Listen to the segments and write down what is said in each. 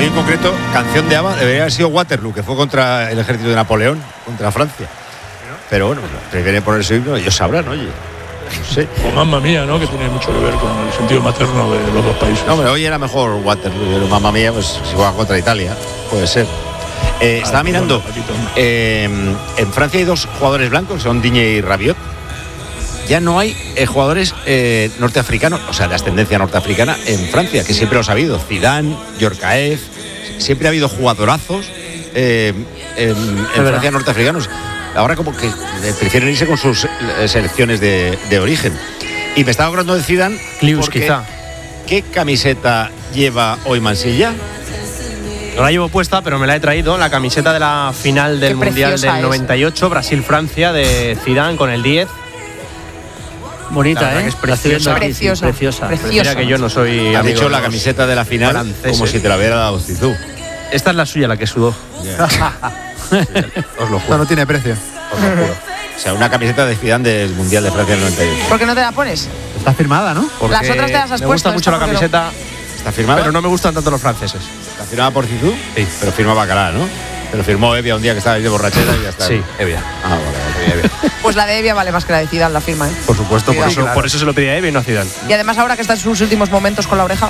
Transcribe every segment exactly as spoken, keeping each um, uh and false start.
hoy en concreto, canción de ABBA debería haber sido Waterloo, que fue contra el ejército de Napoleón, contra Francia. Pero bueno, prefieren poner su himno, ellos sabrán, oye. No sé. O Mamma Mía, ¿no? Que tiene mucho que ver con el sentido materno de los dos países. No, pero hoy era mejor Waterloo, pero Mamma Mía, pues si juega contra Italia, puede ser. Eh, ah, estaba mirando, eh, en Francia hay dos jugadores blancos, son Digne y Rabiot. Ya no hay eh, jugadores eh, norteafricanos, o sea, de ascendencia norteafricana en Francia, que siempre los ha habido. Zidane, Djorkaeff, siempre ha habido jugadorazos eh, en, en Francia norteafricanos. Ahora como que prefieren irse con sus selecciones de, de origen. Y me estaba acordando de Zidane. Clius, quizá. ¿Qué camiseta lleva hoy Mansilla? No la llevo puesta, pero me la he traído. La camiseta de la final del Qué Mundial del noventa y ocho, Brasil-Francia, de Zidane con el diez. Bonita, ¿eh? Es preciosa. Preciosa. Preciosa. Preciosa. Mira que yo no soy. Has dicho la camiseta de la final francés, como si te la hubiera dado Zizou. Esta es la suya, la que sudó. Yeah. Os lo juro. No, no tiene precio. Os lo juro. O sea, una camiseta de Zidane del Mundial de Francia del noventa y ocho. ¿Por qué no te la pones? Está firmada, ¿no? Porque las otras te las has me puesto. Me gusta mucho la camiseta. ¿Está firmada? Pero no me gustan tanto los franceses. ¿Está firmada por Zizou? Sí. Pero firma Bacalá, ¿no? Pero firmó Evia un día que estaba ahí de borrachera y ya está. Sí, Evia. Ah, vale, vale, Evia. Pues la de Evia vale más que la de Zidane, la firma, ¿eh? Por supuesto, por, Sí, eso, claro. por eso se lo pedía a Evia y no a Zidane. Y además ahora que está en sus últimos momentos con la oreja,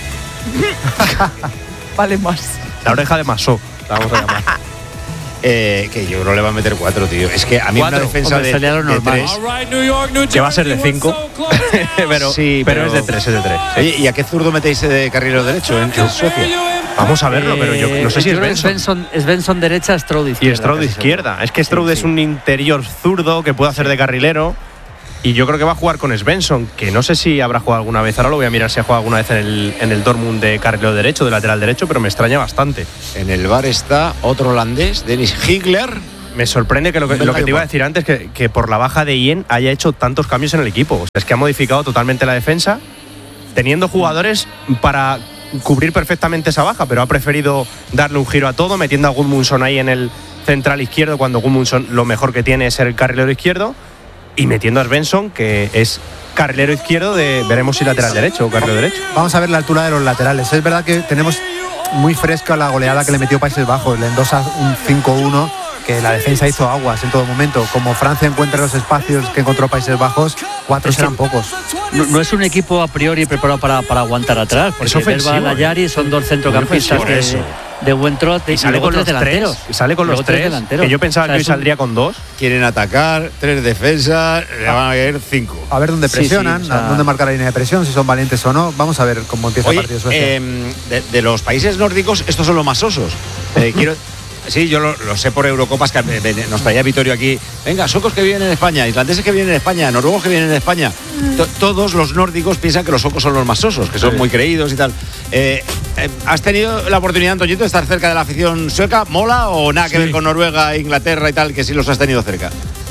vale más. La oreja de Masó, la vamos a llamar. Eh, que yo no le va a meter cuatro, tío. Es que a mí Cuatro. una defensa Hombre, de, sería lo de normal. tres. Que va a ser de cinco. pero, Sí, pero, pero- es de tres, es de tres. Oye, ¿y a qué zurdo metéis de carrilero derecho en, en Suecia? Vamos a verlo, pero yo no sé si yo es creo que Benson. Es Benson derecha, Stroud Y izquierda. Stroud de casi izquierda. Es que Stroud Sí, es sí. un interior zurdo que puede hacer de carrilero. Y yo creo que va a jugar con Svensson, que no sé si habrá jugado alguna vez. Ahora lo voy a mirar si ha jugado alguna vez en el, en el Dortmund de carrilero derecho, de lateral derecho, pero me extraña bastante. En el bar está otro holandés, Dennis Higler. Me sorprende que lo que, lo que te iba a decir antes, que, que por la baja de Ien haya hecho tantos cambios en el equipo. O sea, es que ha modificado totalmente la defensa, teniendo jugadores para cubrir perfectamente esa baja, pero ha preferido darle un giro a todo, metiendo a Gudmundsson ahí en el central izquierdo, cuando Gudmundsson lo mejor que tiene es ser el carrilero izquierdo, y metiendo a Svensson, que es carrilero izquierdo de, veremos si lateral derecho o carrilero derecho. Vamos a ver la altura de los laterales. Es verdad que tenemos muy fresca la goleada que le metió Países Bajos. Le endosa un cinco uno, que la defensa hizo aguas en todo momento. Como Francia encuentra los espacios que encontró Países Bajos, cuatro Es que serán pocos. No, no es un equipo a priori preparado para, para aguantar atrás, porque Es ofensivo, Verba, Layari son dos centrocampistas Por eso. de, de buen trote Y sale luego con los tres delanteros. tres. Y sale con Luego los tres. delanteros. Que yo pensaba O sea, que hoy es un- saldría con dos. Quieren atacar, tres defensas, le van a caer cinco. A ver dónde Sí, presionan, sí, o sea- dónde marcar la línea de presión, si son valientes o no. Vamos a ver cómo empieza Oye, el partido de Suecia. eh, de, de los países nórdicos, estos son los más osos. Eh, quiero, sí, yo lo, lo sé por Eurocopas, que me- me- nos traía Vittorio aquí. Venga, suecos que vienen en España, islandeses que vienen en España, noruegos que vienen en España. To- todos los nórdicos piensan que los suecos son los más osos, que son muy creídos y tal. Eh, eh, ¿Has tenido la oportunidad, Antoñito, de estar cerca de la afición sueca? ¿Mola o nada que Sí. ver con Noruega, Inglaterra y tal, que sí los has tenido cerca?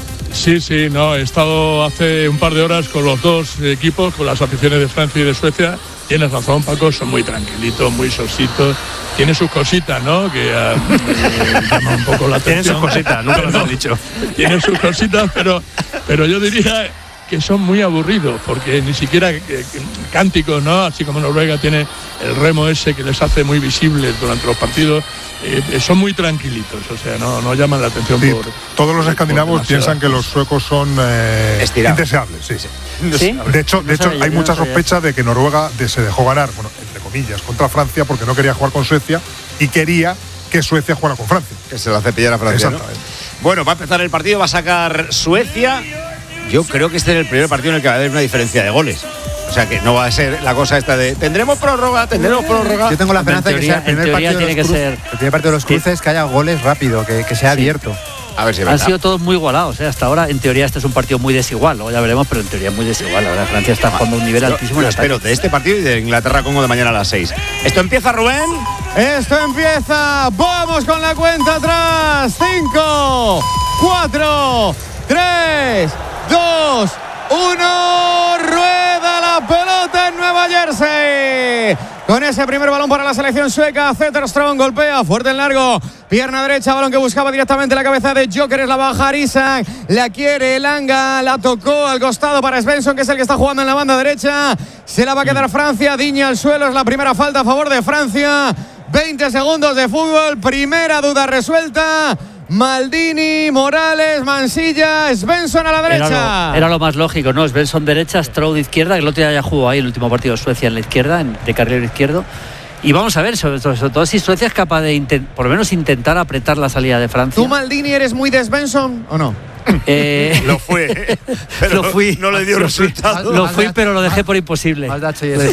Sí, sí, no, he estado hace un par de horas con los dos equipos, con las aficiones de Francia y de Suecia. Tienes razón, Paco, son muy tranquilitos, muy sositos. Tiene sus cositas, ¿no? Que eh, eh, llaman un poco la Tienen atención. sus cositas, nunca nos lo han dicho. Tienen sus cositas, pero, pero yo diría que son muy aburridos, porque ni siquiera eh, eh, cánticos, ¿no? Así como Noruega tiene el remo ese que les hace muy visibles durante los partidos, eh, son muy tranquilitos, o sea, no, no llaman la atención Sí, por... todos los por escandinavos demasiadas piensan que los suecos son eh, Estirados. indeseables. Sí. ¿Sí? De hecho, de No hecho sabía, hay yo no mucha sabía sospecha de que Noruega de- se dejó ganar, bueno, entre comillas, contra Francia porque no quería jugar con Suecia y quería que Suecia jugara con Francia. Que se lo hace pillar a Francia, ¿no? Exactamente. Bueno, va a empezar el partido, va a sacar Suecia. Yo creo que este es el primer partido en el que va a haber una diferencia de goles. O sea que no va a ser la cosa esta de tendremos prórroga, tendremos prórroga. Yo tengo la esperanza en de que sea el teoría- primer en teoría partido de tiene los que cruces, ser- el primer partido de los cruces, que haya goles rápido, que, que sea abierto. A ver si es Han verdad. sido todos muy igualados, ¿eh? Hasta ahora. En teoría este es un partido muy desigual, luego ya veremos, pero en teoría muy desigual. Ahora Francia está jugando a un nivel Yo- altísimo yo en espero ataque. de este partido y de Inglaterra-Congo de mañana a las seis. Esto empieza, Rubén. Esto empieza, vamos con la cuenta atrás. cinco, cuatro, tres, dos, uno. Rueda la pelota en Nueva Jersey. Con ese primer balón para la selección sueca, Zetterström golpea fuerte en largo. Pierna derecha, balón que buscaba directamente la cabeza de Gyökeres, la baja Isak, la quiere Elanga, la tocó al costado para Svensson, que es el que está jugando en la banda derecha. Se la va a quedar Francia, Digne al suelo, es la primera falta a favor de Francia. veinte segundos de fútbol. Primera duda resuelta. Maldini, Morales, Mansilla, Svensson a la derecha. Era lo, era lo más lógico, ¿no? Svensson derecha, Stroud izquierda, que el otro día ya jugó ahí el último partido de Suecia en la izquierda, en, de carrilero izquierdo. Y vamos a ver, sobre todo, sobre todo si Suecia es capaz de, intent, por lo menos, intentar apretar la salida de Francia. ¿Tú, Maldini, eres muy de Svensson o no? Eh, lo fue, pero lo fui, no le dio lo resultado. Fui, lo fui, pero lo dejé por imposible. Lo,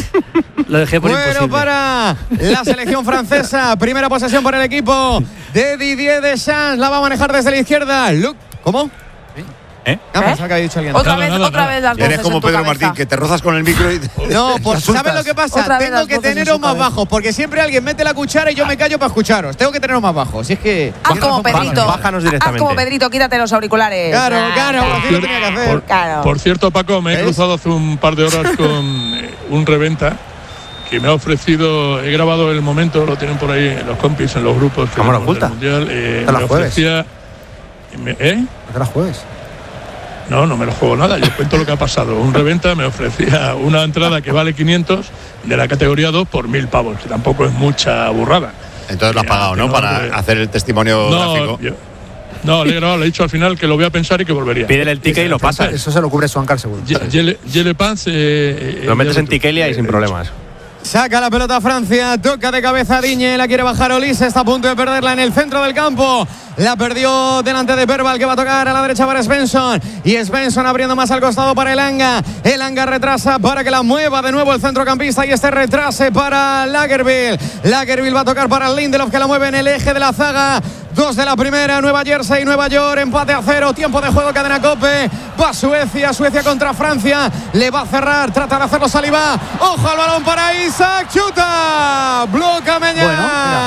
lo dejé por bueno, imposible. Bueno, para la selección francesa, primera posesión por el equipo de Didier Deschamps, la va a manejar desde la izquierda. Luke, ¿cómo? ¿Eh? Ah, pensaba que había dicho alguien. Otra Nada, vez, nada, otra nada. vez las voces Eres como en tu Pedro cabeza. Martín, que te rozas con el micro y... No, pues ¿sabes lo que pasa? Otra vez Tengo las que voces en teneros su más cabeza. bajos, porque siempre alguien mete la cuchara y yo me callo para escucharos. Tengo que teneros más bajos. Si es que. Haz como Pedrito. Bájanos directamente. Haz como Pedrito, quítate los auriculares. Claro, Ah, claro, ah. así lo tenía que hacer. Por, Claro. por cierto, Paco, me he ¿Ves? cruzado hace un par de horas con eh, un reventa que me ha ofrecido, he grabado el momento, lo tienen por ahí los compis en los grupos. que Cámara tenemos del oculta. Mundial, eh, ¿Te la me juegues? ofrecía, me- ¿eh? ¿A qué hora juegues? No, no me lo juego nada, yo cuento lo que ha pasado. Un reventa me ofrecía una entrada que vale quinientos de la categoría dos por mil pavos, que tampoco es mucha burrada. Entonces lo has Mira, pagado, ¿no? tengo Para que- hacer el testimonio No, gráfico. yo- no, le he grabado, le he dicho al final que lo voy a pensar y que volvería. Pídele el ticket y lo pasas. Eso se lo cubre Swancar seguro. Yele Pants. Eh, Lo metes en Tikelia y sin problemas. Saca la pelota Francia, toca de cabeza Digne, la quiere bajar Olise, está a punto de perderla en el centro del campo. La perdió delante de Verbal, que va a tocar a la derecha para Svensson. Y Svensson abriendo más al costado para Elanga. Elanga retrasa para que la mueva de nuevo el centrocampista y este retrase para Lagerbielke. Lagerbielke va a tocar para Lindelof, que la mueve en el eje de la zaga. Dos de la primera, Nueva Jersey, Nueva York, empate a cero, tiempo de juego, cadena Cope. Va Suecia, Suecia contra Francia. Le va a cerrar, trata de hacerlo Saliba. Ojo al balón para Isaac, chuta. Bloca Meñán. Bueno,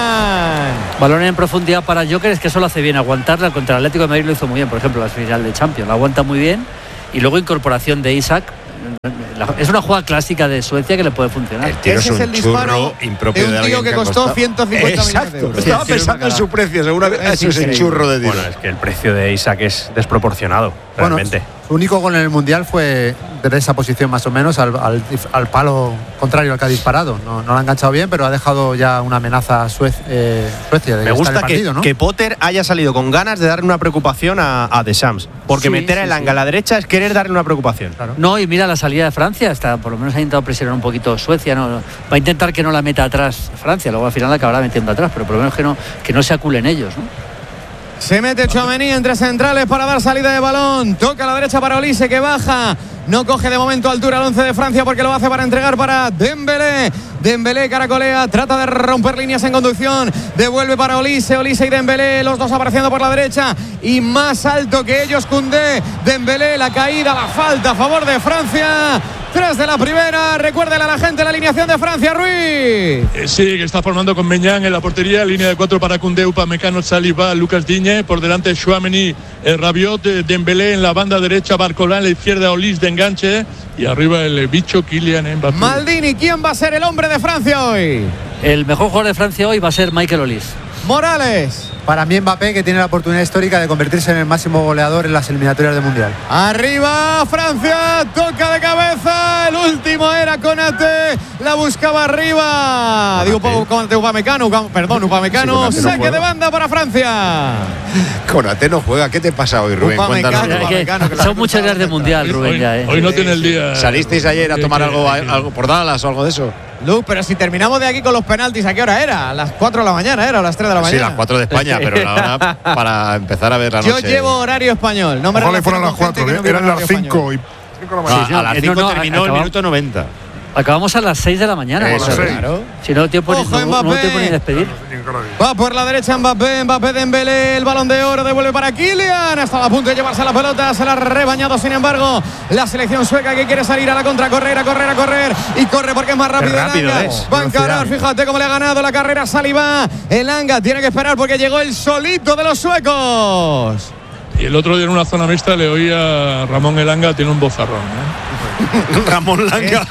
balón en profundidad para Joker, es que eso lo hace bien. Aguantarla contra el Atlético de Madrid lo hizo muy bien, por ejemplo, la final de Champions. La aguanta muy bien. Y luego incorporación de Isaac. Es una jugada clásica de Suecia que le puede funcionar. El tiro es Ese es un el disparo churro impropio de un de tío alguien que ha costó costado. ciento cincuenta millones de Exacto. euros. Estaba Sí, pensando en su precio, seguramente. Es Eso es el increíble. churro de tiro. Bueno, es que el precio de Isaac es desproporcionado, Bueno, realmente. su único gol en el Mundial fue desde esa posición más o menos al, al- al palo contrario al que ha disparado. No, no lo ha enganchado bien, pero ha dejado ya una amenaza a Suez- eh, Suecia de Me estar en gusta el partido, que, ¿no? que Potter haya salido con ganas de darle una preocupación a, a Deschamps. Porque Sí, meter a sí, Elanga sí. a la derecha es querer darle una preocupación. Claro. No, y mira la salida de Francia, está, por lo menos ha intentado presionar un poquito Suecia, no, no. Va a intentar que no la meta atrás Francia, luego al final la acabará metiendo atrás, pero por lo menos que no, que no se aculen ellos, ¿no? Se mete Tchouaméni entre centrales para dar salida de balón. Toca a la derecha para Olise, que baja. No coge de momento altura el once de Francia porque lo hace para entregar para Dembélé. Dembélé caracolea, trata de romper líneas en conducción. Devuelve para Olise, Olise y Dembélé, los dos apareciendo por la derecha. Y más alto que ellos, Koundé. Dembélé, la caída, la falta a favor de Francia. Tres de la primera. Recuérdele a la gente la alineación de Francia, Ruiz. Eh, sí, que está formando con Meñán en la portería, línea de cuatro para Koundé, Upamecano, Saliba, Lucas Digne, por delante Tchouaméni, eh, Rabiot, eh, Dembélé en la banda derecha, Barcola en la izquierda, Olise de enganche y arriba el eh, bicho Kylian Mbappé. Maldini, ¿quién va a ser el hombre de Francia hoy? El mejor jugador de Francia hoy va a ser Michael Olise. Morales. Para mí Mbappé, que tiene la oportunidad histórica de convertirse en el máximo goleador en las eliminatorias del Mundial. Arriba Francia, toca de cabeza, el último era Konate, la buscaba arriba. Digo, Konate, Upamecano, Upam- perdón, Upamecano, Sí, Konate no saque juega. de banda para Francia. Konate no juega. ¿Qué te pasa hoy, Rubén? Upamecano, Cuéntanos. Es que Upamecano, que la son ha muchos días de cruzado mundial, Hoy, Rubén, hoy- ya, ¿eh? hoy no tiene el día. ¿Salisteis ayer a que- tomar que- algo, que- algo por Dallas o algo de eso? Lu, pero si terminamos de aquí con los penaltis, ¿a qué hora era? A las cuatro de la mañana, ¿era? ¿O a las tres de la Sí, mañana? las cuatro de España, pero la hora para empezar a ver la Yo noche. llevo horario español. No me Ojalá y relaciono fueran las con gente cuatro, que no ¿eh? vive Eran horario las español. cinco y cinco de la Ah, mañana. a las Eh, cinco no, no, terminó el acabamos- minuto noventa. Acabamos a las seis de la mañana. Eso Claro. es. Claro. Si no, tiempo ni, Ojo, no, no Mbappé. tiempo ni despedir. Va por la derecha Mbappé, Mbappé Dembélé, el balón de oro devuelve para Kylian, hasta a punto de llevarse la pelota, se la ha rebañado sin embargo la selección sueca que quiere salir a la contra, correr, a correr, a correr y corre porque es más rápido. rápido Elanga. es. Va a encarar, fíjate cómo le ha ganado la carrera Saliba. Elanga tiene que esperar porque llegó el solito de los suecos. Y el otro día en una zona mixta le oí a Ramón Elanga, tiene un bozarrón. ¿eh? Ramón Langa.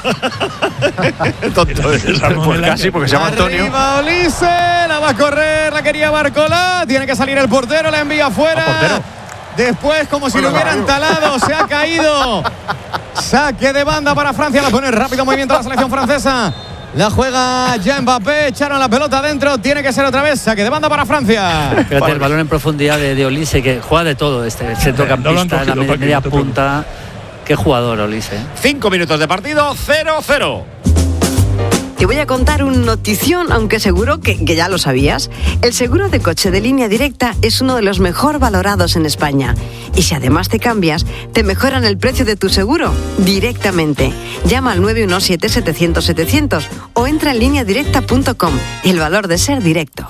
Tonto es. Ramón Pues Elanga. casi, porque se llama Antonio. Arriba Olise, la va a correr, la quería Barcola, tiene que salir el portero, la envía afuera. Ah, portero. Después, como si Bueno, lo hubieran Mario. talado, se ha caído. Saque de banda para Francia, la pone rápido movimiento la selección francesa. La juega ya Mbappé. Echaron la pelota adentro. Tiene que ser otra vez saque de banda para Francia. Fíjate el balón en profundidad de, de Olise, que juega de todo. Este centrocampista, no la media, media punta. Qué jugador, Olise. Cinco minutos de partido, cero cero. Te voy a contar un notición, aunque seguro que, que ya lo sabías. El seguro de coche de Línea Directa es uno de los mejor valorados en España. Y si además te cambias, te mejoran el precio de tu seguro directamente. Llama al nueve uno siete, setecientos, setecientos o entra en línea directa punto com. El valor de ser directo.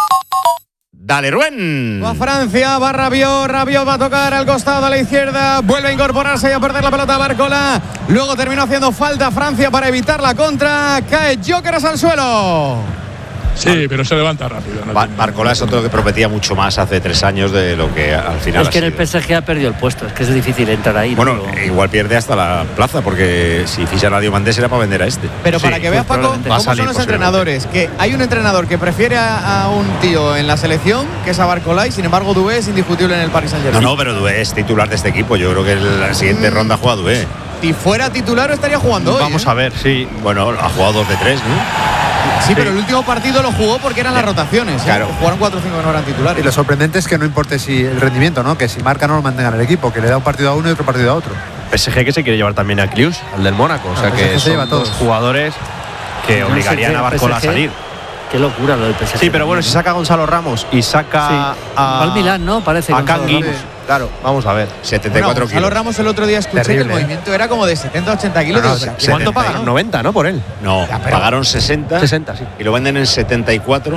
Dale, Rubén. Va Francia, va Rabiot, Rabiot va a tocar al costado a la izquierda, vuelve a incorporarse y a perder la pelota Barcola. Luego terminó haciendo falta Francia para evitar la contra. Cae Gyökeres al suelo. Sí, pero se levanta rápido. ¿no? Bar Barcola es otro que prometía mucho más hace tres años de lo que al final Es que ha en el sido. P S G ha perdido el puesto, es que es difícil entrar ahí. Bueno, pero... igual pierde hasta la plaza, porque si fichan a Diomandé será para vender a este. Pero Sí, para que veas, pues Paco, probablemente va a cómo son salir los posiblemente. entrenadores. Que hay un entrenador que prefiere a, a un tío en la selección, que es a Barcola, y sin embargo Doué es indiscutible en el Paris No, Saint-Germain. no, pero Doué es titular de este equipo. Yo creo que en la siguiente Mm. ronda juega Doué. Si fuera titular estaría jugando hoy. Vamos ¿eh? a ver, sí. Bueno, ha jugado dos de tres, ¿no? Sí, pero el último partido lo jugó porque eran las rotaciones. ¿eh? Claro. Jugaron cuatro o cinco que no eran Y titulares. lo sorprendente es que no importe si el rendimiento, ¿no? Que si marca no lo mantengan el equipo, que le da un partido a uno y otro partido a otro. P S G que se quiere llevar también a Klius, al del Mónaco. O sea Ah, P S G que se lleva son a dos todos. jugadores que No sé obligarían qué, a Barcola a P S G. salir. Qué locura lo del P S G. Sí, pero bueno, si saca a Gonzalo Ramos y saca Sí. a. Va al Milán, ¿no? Parece A Gonzalo Kangin. Ramos. Claro, vamos a ver. setenta y Bueno, cuatro Gonzalo kilos. Ramos el otro día escuché Terrible, que el ¿eh? movimiento era como de setenta a ochenta kilos. No, Digo, no, pero sí. ¿cuánto ¿Cuánto pagan? pagaron? noventa, ¿no? Por él. No, Ya, pero- pagaron sesenta. sesenta, sí. Y lo venden en setenta y cuatro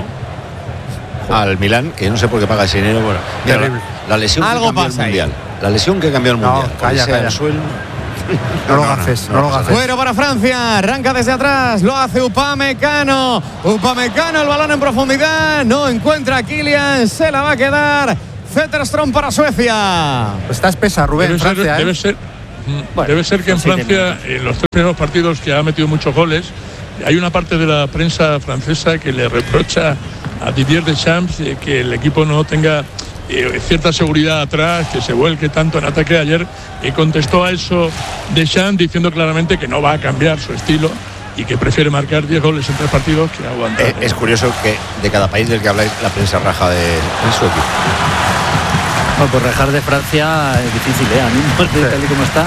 al Milán, que no sé por qué paga ese dinero. Bueno, mira, Terrible. la, la lesión Algo que cambió pasa el ahí. mundial. La lesión que cambió el No, mundial. calla, Ponerse al calla. suelo. No, lo haces, no, lo haces. Fuera para Francia, arranca desde atrás, lo hace Upamecano. Upamecano, el balón en profundidad, no encuentra a Kylian, se la va a quedar. Zetterström para Suecia. Pues está espesa, Rubén, Debe ser, Francia, ¿eh? debe ser, mm, Bueno, debe ser que en son siete Francia, en los tres primeros partidos que ha metido muchos goles, hay una parte de la prensa francesa que le reprocha a Didier Deschamps eh, que el equipo no tenga eh, cierta seguridad atrás, que se vuelque tanto en ataque. Ayer y contestó a eso Deschamps diciendo claramente que no va a cambiar su estilo y que prefiere marcar diez goles en tres partidos que aguantar. Eh, es curioso que de cada país del que habláis, la prensa raja de, de su equipo. Bueno, pues rejar de Francia es difícil, ¿eh? A mí, tal y como está.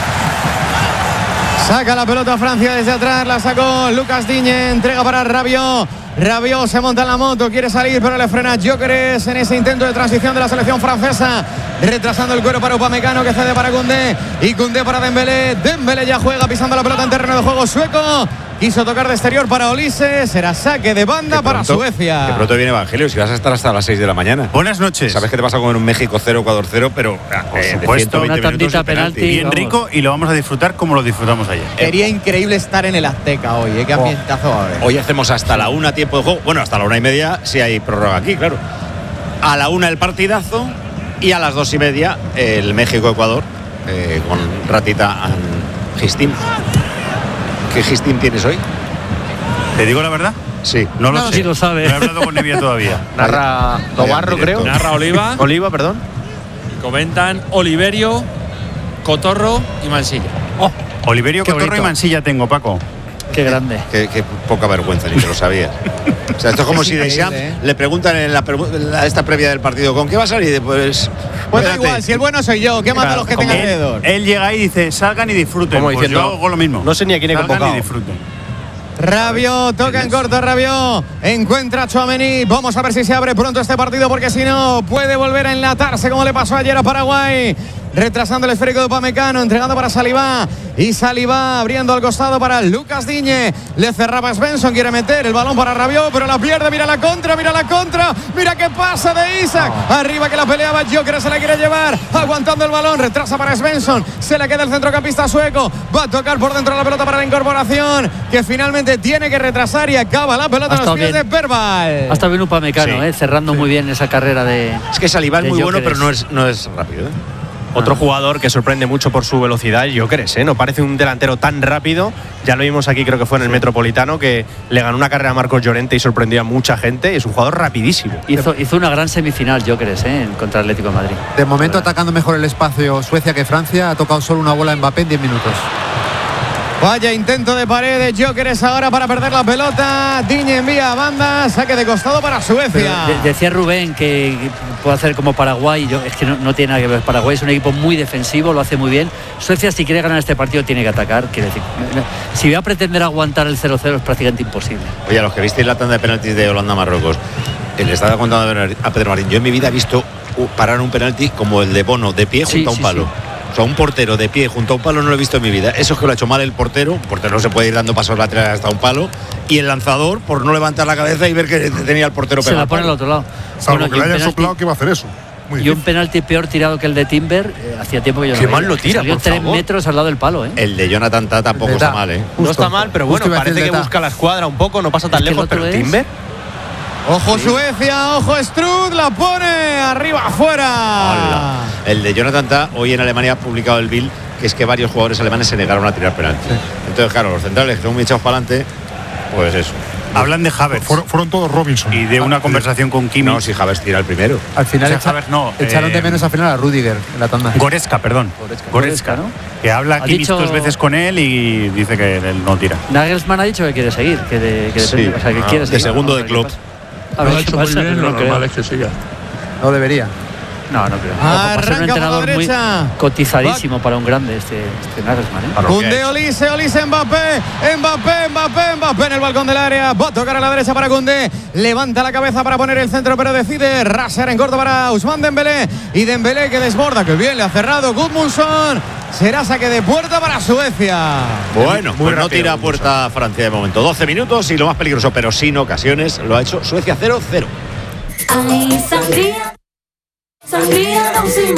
Saca la pelota Francia desde atrás, la sacó Lucas Digne, entrega para Rabiot. Rabiot se monta en la moto, quiere salir, pero le frena Gyökeres en ese intento de transición de la selección francesa, retrasando el cuero para Upamecano, que cede para Koundé, y Koundé para Dembélé. Dembélé ya juega pisando la pelota en terreno de juego sueco. Quiso tocar de exterior para Olise, será saque de banda Que para pronto- Suecia. Que pronto viene Evangelio, si vas a estar hasta las seis de la mañana. Buenas noches. Sabes que te vas a comer un México cero, Ecuador cero, pero Por eh, de supuesto. ciento veinte Una minutos tandita sin penalti. penalti. Bien vamos. rico y lo vamos a disfrutar como lo disfrutamos ayer. Sería increíble estar en el Azteca hoy, ¿eh? Qué ambientazo va a haber. Hoy hacemos hasta la una tiempo de juego. Bueno, hasta la una y media si hay prórroga aquí, claro. A la una el partidazo y a las dos y media el México-Ecuador eh, con Ratita and Gistín. ¿Qué Gistín tienes hoy? ¿Te digo la verdad? Sí. No lo No, sé. sí lo sabe. No he hablado con Nevia todavía. Narra Tobarro, directo. creo. Narra Oliva, Oliva, perdón. comentan Oliverio, Cotorro y Mansilla. Oliverio, Qué Cotorro y bonito. Mansilla tengo, Paco. Qué grande. Qué, qué poca vergüenza, ni te lo sabías. O sea, esto es como Es si increíble, Deschamps ¿eh? le preguntan en la, pregu- en la- esta previa del partido, ¿con qué va a salir? Pues, Pues da espérate. igual, si el bueno soy yo, ¿qué mata a los que tenga él, alrededor? él llega ahí y dice, salgan y disfruten. Como Pues diciendo, yo hago lo mismo. no sé ni a quién he Salgan convocado. y disfruten. Rabiot, toca en corto Rabiot, encuentra a Tchouaméni, vamos a ver si se abre pronto este partido porque si no puede volver a enlatarse como le pasó ayer a Paraguay. Retrasando el esférico de Upamecano, entregando para Saliba y Saliba abriendo al costado para Lucas Digne. Le cerraba Svensson, quiere meter el balón para Rabiot, pero la pierde, mira la contra, mira la contra, mira qué pasa de Isaac. Arriba que la peleaba Gyökeres, se la quiere llevar, aguantando el balón, retrasa para Svensson, se le queda el centrocampista sueco, va a tocar por dentro la pelota para la incorporación, que finalmente tiene que retrasar y acaba la pelota Ha en los estado pies bien. de Perval. Hasta bien Upamecano, Sí. eh, cerrando muy bien esa carrera de. Es que Saliba es de muy bueno, Gyökeres. pero no es, no es rápido. ¿eh? Otro jugador que sorprende mucho por su velocidad, Gyökeres, ¿eh? No parece un delantero tan rápido. Ya lo vimos aquí, creo que fue en el Metropolitano, que le ganó una carrera a Marcos Llorente y sorprendió a mucha gente. Es un jugador rapidísimo. Hizo, hizo una gran semifinal, Gyökeres, eh, contra el Atlético de Madrid. De momento atacando mejor el espacio Suecia que Francia. Ha tocado solo una bola a Mbappé en diez minutos. Vaya intento de pared de Gyökeres ahora para perder la pelota. Digne envía a banda, saque de costado para Suecia. De, decía Rubén que puede hacer como Paraguay. Yo, es que no, no tiene nada que ver. Paraguay es un equipo muy defensivo, lo hace muy bien. Suecia, si quiere ganar este partido, tiene que atacar. Quiere decir, si va a pretender aguantar el cero cero es prácticamente imposible. Oye, a los que visteis la tanda de penaltis de Holanda-Marruecos, le estaba contando a Pedro Martín, yo en mi vida he visto parar un penalti como el de Bono, de pie junto Sí, a un sí, palo. sí. O sea, un portero de pie junto a un palo no lo he visto en mi vida. Eso es que lo ha hecho mal el portero. El portero no se puede ir dando pasos laterales hasta un palo. Y el lanzador, por no levantar la cabeza y ver que tenía el portero Se pegado. la pone al otro lado. Salvo Bueno, que y le un hayan penalti- soplado que va a hacer eso. Muy Y difícil. un penalti peor tirado que el de Timber, eh, hacía tiempo que yo no Qué veía. mal lo tira, Salió por tres favor. metros al lado del palo, ¿eh? El de Jonathan Tah tampoco El de está Tah. mal, ¿eh? No Justo. está mal, pero bueno, Justo iba a parece decir que de busca la escuadra un poco, no pasa tan Es que el lejos, otro pero es- Timber. Ojo Suecia, ojo Strud, la pone arriba afuera. Hola. El de Jonathan Tah, hoy en Alemania ha publicado el Bild, que es que varios jugadores alemanes se negaron a tirar penalti. Entonces, claro, los centrales que son muy echados para adelante, pues eso. Hablan de Havertz Fueron, fueron todos Robinson. y de una conversación con Kimi. No, si Havertz tira el primero. Al final O sea, echa- Havertz no, echaron eh, de menos al final a Rudiger en la tanda. Goretzka, perdón. Goretzka. Goretzka, ¿no? Que habla Ha Kimi dicho- dos veces con él y dice que él no tira. Nagelsmann ha dicho que quiere seguir, que, de, que Sí. depende, o sea, que Ah, quiere de seguir. segundo A de ver qué club. pasa. A Lo ver ha qué hecho muy pasa, bien, pero lo no creo. normal es que siga. No debería. No, no creo. Ojo, va a ser un Arranca por la entrenador muy derecha. cotizadísimo para un grande este, este Nagelsmann, ¿eh? Para lo que ha Cundé, hecho. Olise, Olise, Mbappé, Mbappé, Mbappé, Mbappé en el balcón del área. Va a tocar a la derecha para Cundé. Levanta la cabeza para poner el centro, pero decide rasear en corto para Ousmane Dembélé. Y Dembélé que desborda, que bien le ha cerrado Gudmundsson. Será saque de puerta para Suecia. Bueno, Muy pues no rápido, tira a puerta Francia de momento. doce minutos y lo más peligroso, pero sin ocasiones, lo ha hecho Suecia cero cero. Ay, sangría, sangría, no sin